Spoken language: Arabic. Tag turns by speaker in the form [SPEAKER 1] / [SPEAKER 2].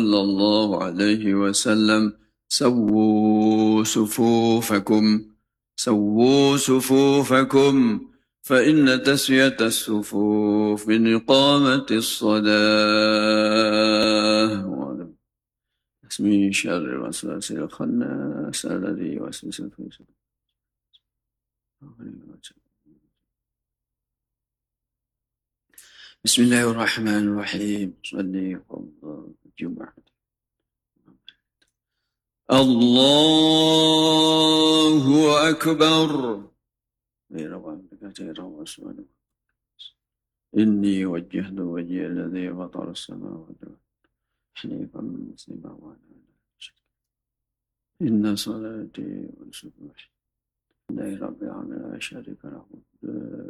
[SPEAKER 1] صلى الله عليه وسلم: سووا صفوفكم فإن تسوية الصفوف من إقامة الصلاة. بسم شر الوسواس الخناس الذي يوسوس في صدور. بسم الله الرحمن الرحيم. صلي الله الجمعة. الله أكبر. إني وجهت وجهي الذي فطر السماوات والأرض حنيفا مسلما وأنا لا أشرك. إن صلاتي ونسكي لله رب العالمين لا شريك له